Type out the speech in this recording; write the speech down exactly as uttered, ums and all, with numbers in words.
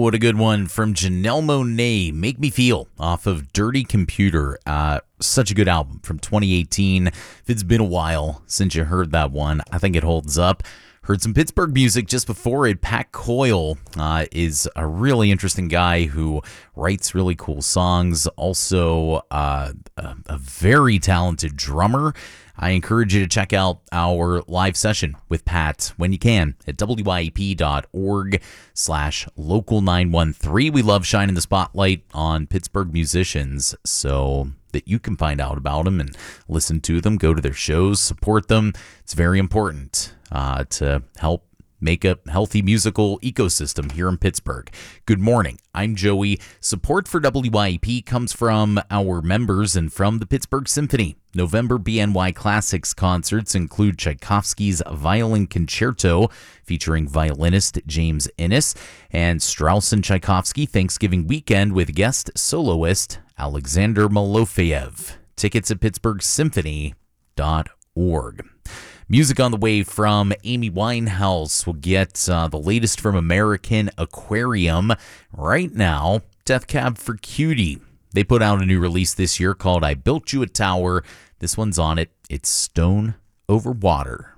what a good one from Janelle Monáe, Make Me Feel, off of Dirty Computer. Uh, such a good album from twenty eighteen. If it's been a while since you heard that one, I think it holds up. Heard some Pittsburgh music just before it. Pat Coyle uh, is a really interesting guy who writes really cool songs. Also, uh, a, a very talented drummer. I encourage you to check out our live session with Pat when you can at W I E P dot org slash local nine one three. We love shining the spotlight on Pittsburgh musicians so that you can find out about them and listen to them, go to their shows, support them. It's very important uh, to help make a healthy musical ecosystem here in Pittsburgh. Good morning. I'm Joey. Support for W I E P comes from our members and from the Pittsburgh Symphony. November B N Y Classics concerts include Tchaikovsky's Violin Concerto featuring violinist James Innes and Strauss and Tchaikovsky Thanksgiving Weekend with guest soloist Alexander Malofeyev. Tickets at pittsburgh symphony dot org. Music on the way from Amy Winehouse. We'll get uh, the latest from American Aquarium. Right now, Death Cab for Cutie. They put out a new release this year called I Built You a Tower. This one's on it. It's Stone Over Water.